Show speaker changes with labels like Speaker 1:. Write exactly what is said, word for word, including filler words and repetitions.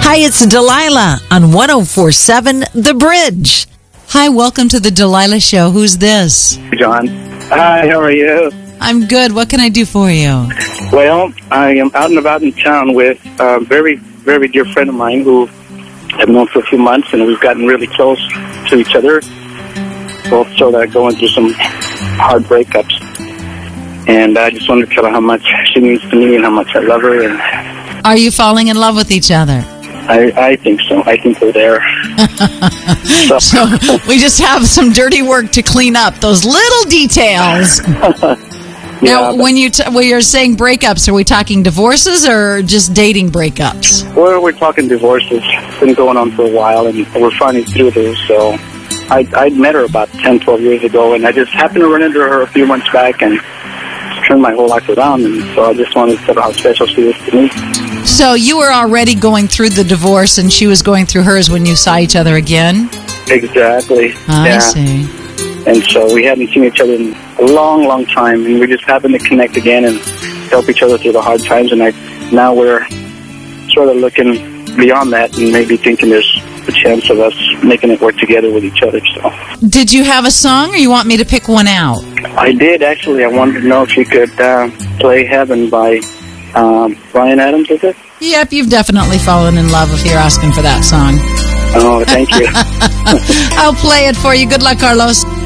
Speaker 1: Hi, it's Delilah on one oh four point seven The Bridge. Hi, welcome to the Delilah Show. Who's this?
Speaker 2: John. Hi, how are you?
Speaker 1: I'm good. What can I do for you?
Speaker 2: Well, I am out and about in town with a very, very dear friend of mine who I've known for a few months, and we've gotten really close to each other. Both sort of going through some hard breakups. And I just wanted to tell her how much she means to me and how much I love her. And
Speaker 1: Are you falling in love with each other?
Speaker 2: I, I think so. I think we're there. so.
Speaker 1: So we just have some dirty work to clean up, those little details.
Speaker 2: yeah,
Speaker 1: now, when, you t- when you're saying breakups, are we talking divorces or just dating breakups?
Speaker 2: Well, we're talking divorces. It's been going on for a while, and we're finally through this. So I, I met her about ten, twelve years ago, and I just happened to run into her a few months back and turned my whole life around. And so I just wanted to tell her how special she is to me.
Speaker 1: So you were already going through the divorce, and she was going through hers when you saw each other again?
Speaker 2: Exactly.
Speaker 1: I
Speaker 2: yeah.
Speaker 1: see.
Speaker 2: And so we hadn't seen each other in a long, long time, and we just happened to connect again and help each other through the hard times. And I, now we're sort of looking beyond that and maybe thinking there's a chance of us making it work together with each other. So,
Speaker 1: did you have a song, or you want me to pick one out?
Speaker 2: I did, actually. I wanted to know if you could uh, play Heaven by um, Bryan Adams, is it?
Speaker 1: Yep, you've definitely fallen in love if you're asking for that song.
Speaker 2: Oh, thank you.
Speaker 1: I'll play it for you. Good luck, Carlos.